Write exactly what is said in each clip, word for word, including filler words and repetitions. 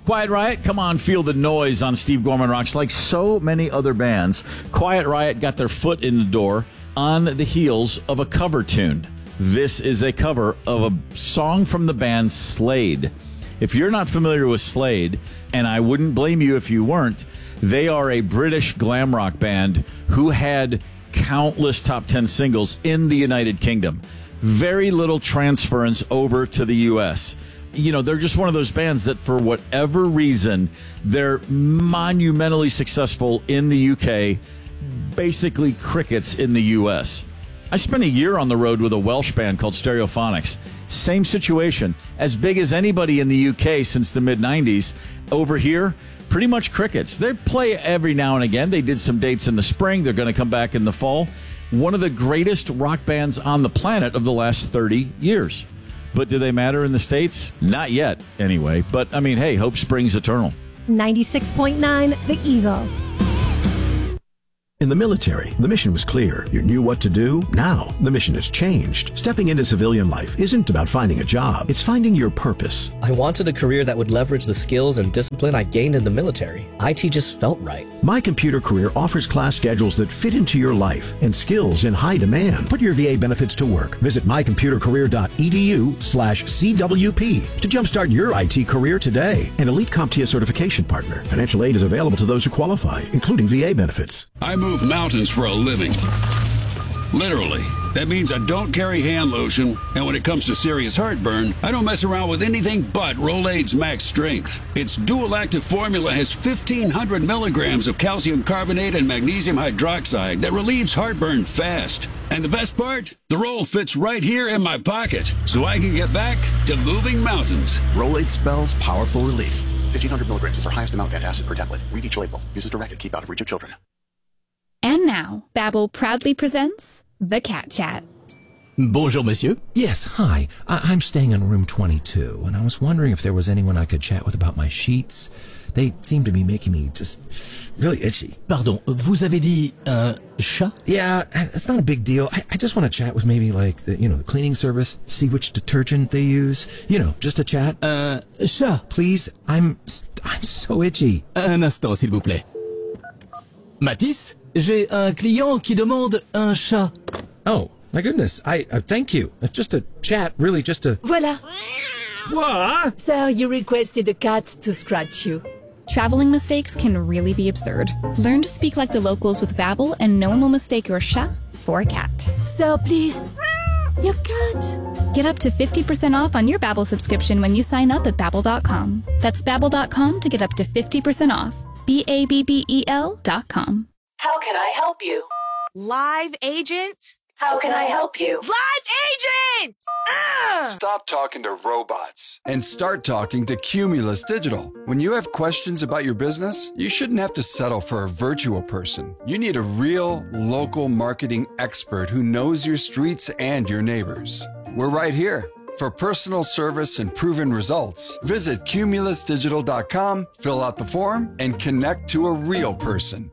Quiet Riot, come on, feel the noise on Steve Gorman Rocks. Like so many other bands, Quiet Riot got their foot in the door on the heels of a cover tune. This is a cover of a song from the band Slade. If you're not familiar with Slade, and I wouldn't blame you if you weren't, they are a British glam rock band who had countless top ten singles in the United Kingdom. Very little transference over to the U S You know, they're just one of those bands that for whatever reason, they're monumentally successful in the U K, basically crickets in the U S I spent a year on the road with a Welsh band called Stereophonics. Same situation. As big as anybody in the U K since the mid nineties. Over here, pretty much crickets. They play every now and again. They did some dates in the spring. They're going to come back in the fall. One of the greatest rock bands on the planet of the last thirty years. But do they matter in the States? Not yet, anyway. But, I mean, hey, hope springs eternal. ninety-six point nine The Eagle. In the military, the mission was clear. You knew what to do. Now, the mission has changed. Stepping into civilian life isn't about finding a job. It's finding your purpose. I wanted a career that would leverage the skills and discipline I gained in the military. I T just felt right. My Computer Career offers class schedules that fit into your life and skills in high demand. Put your V A benefits to work. Visit mycomputercareer.edu slash CWP to jumpstart your I T career today. An Elite CompTIA certification partner. Financial aid is available to those who qualify, including V A benefits. I move mountains for a living. Literally. That means I don't carry hand lotion, and when it comes to serious heartburn, I don't mess around with anything but Rolaids Max Strength. Its dual active formula has fifteen hundred milligrams of calcium carbonate and magnesium hydroxide that relieves heartburn fast. And the best part? The roll fits right here in my pocket, so I can get back to moving mountains. Rolaids spells powerful relief. fifteen hundred milligrams is our highest amount of antacid per tablet. Read each label. Use as directed. Keep out of reach of children. And now, Babbel proudly presents The Cat Chat. Bonjour, monsieur. Yes, hi. I- I'm staying in room twenty-two, and I was wondering if there was anyone I could chat with about my sheets. They seem to be making me just really itchy. Pardon, vous avez dit un chat? Yeah, it's not a big deal. I, I just want to chat with maybe like the, you know, the cleaning service, see which detergent they use. You know, just a chat. Un chat? Please, I'm I'm so itchy. Un instant, s'il vous plaît. Matisse, j'ai un client qui demande un chat. Oh, my goodness. I uh, thank you. It's just a chat, really, just a... Voilà. What? Sir, you requested a cat to scratch you. Traveling mistakes can really be absurd. Learn to speak like the locals with Babbel, and no one will mistake your chat for a cat. Sir, please. Your cat. Get up to fifty percent off on your Babbel subscription when you sign up at Babbel dot com. That's Babbel dot com to get up to fifty percent off. B A B B E L dot com. How can I help you? Live agent? How can I help you? Live agent! Ah! Stop talking to robots and start talking to Cumulus Digital. When you have questions about your business, you shouldn't have to settle for a virtual person. You need a real local marketing expert who knows your streets and your neighbors. We're right here. For personal service and proven results, visit cumulus digital dot com, fill out the form, and connect to a real person.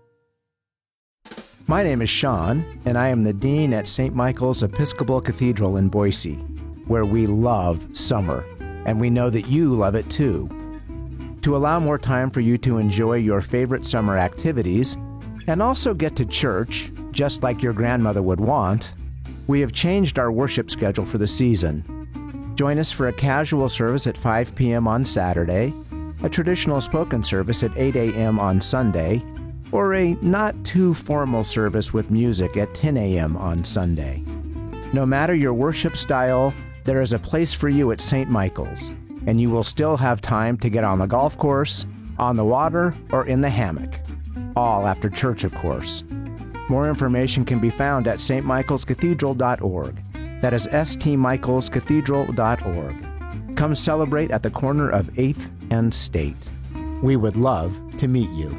My name is Sean, and I am the Dean at Saint Michael's Episcopal Cathedral in Boise, where we love summer, and we know that you love it too. To allow more time for you to enjoy your favorite summer activities, and also get to church, just like your grandmother would want, we have changed our worship schedule for the season. Join us for a casual service at five p.m. on Saturday, a traditional spoken service at eight a.m. on Sunday, or a not-too-formal service with music at ten a.m. on Sunday. No matter your worship style, there is a place for you at Saint Michael's, and you will still have time to get on the golf course, on the water, or in the hammock. All after church, of course. More information can be found at s t michaels cathedral dot org. That is s t michaels cathedral dot org. Come celebrate at the corner of eighth and State. We would love to meet you.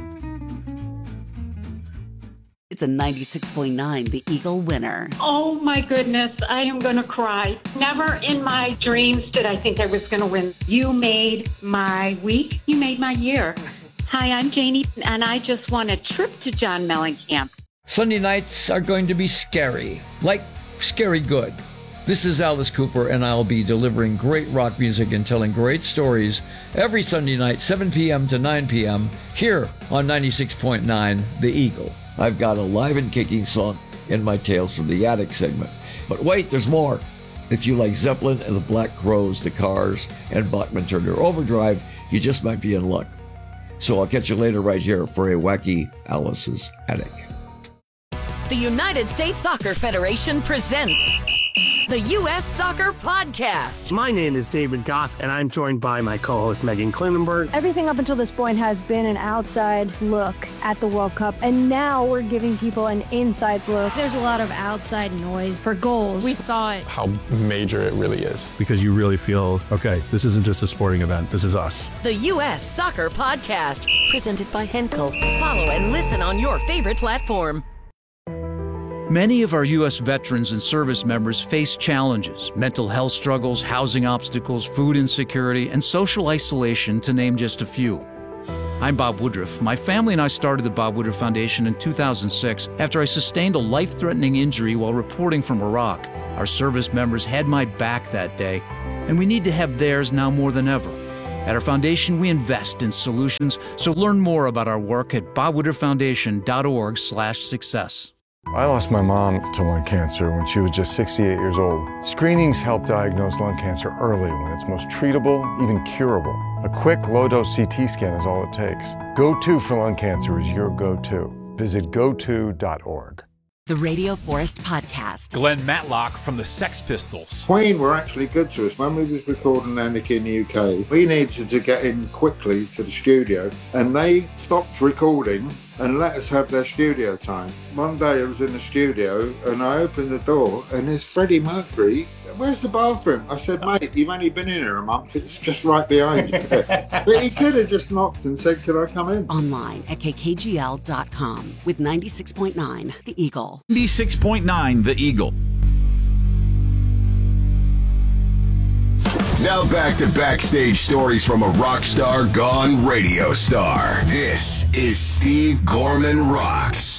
It's a ninety-six point nine The Eagle winner. Oh my goodness, I am going to cry. Never in my dreams did I think I was going to win. You made my week. You made my year. Hi, I'm Janie, and I just won a trip to John Mellencamp. Sunday nights are going to be scary, like scary good. This is Alice Cooper, and I'll be delivering great rock music and telling great stories every Sunday night, seven p.m. to nine p.m., here on ninety-six point nine The Eagle. I've got a live and kicking song in my Tales from the Attic segment. But wait, there's more. If you like Zeppelin and the Black Crowes, the Cars, and Bachman Turner Overdrive, you just might be in luck. So I'll catch you later right here for a wacky Alice's Attic. The United States Soccer Federation presents the U S Soccer Podcast. My name is David Goss, and I'm joined by my co-host Megan Klinenberg. Everything up until this point has been an outside look at the World Cup, and now we're giving people an inside look. There's a lot of outside noise for goals. We thought how major it really is. Because you really feel, okay, this isn't just a sporting event, this is us. The U S Soccer Podcast, presented by Henkel. Follow and listen on your favorite platform. Many of our U S veterans and service members face challenges, mental health struggles, housing obstacles, food insecurity, and social isolation, to name just a few. I'm Bob Woodruff. My family and I started the Bob Woodruff Foundation in two thousand six after I sustained a life-threatening injury while reporting from Iraq. Our service members had my back that day, and we need to have theirs now more than ever. At our foundation, we invest in solutions, so learn more about our work at bob woodruff foundation dot org slash success. I lost my mom to lung cancer when she was just sixty-eight years old. Screenings help diagnose lung cancer early when it's most treatable, even curable. A quick, low-dose C T scan is all it takes. Go To for lung cancer is your go-to. Visit go to dot org. The Radio Forest Podcast. Glenn Matlock from the Sex Pistols. Queen were actually good to us. When we was recording Anarchy in the U K, we needed to get in quickly to the studio, and they stopped recording and let us have their studio time. One day I was in the studio and I opened the door and there's Freddie Mercury. Where's the bathroom? I said, mate, you've only been in here a month. It's just right behind you. But he could have just knocked and said, could I come in? Online at k k g l dot com with ninety-six point nine The Eagle. ninety-six point nine The Eagle. Now back to backstage stories from a rock star gone radio star. This is Steve Gorman Rocks.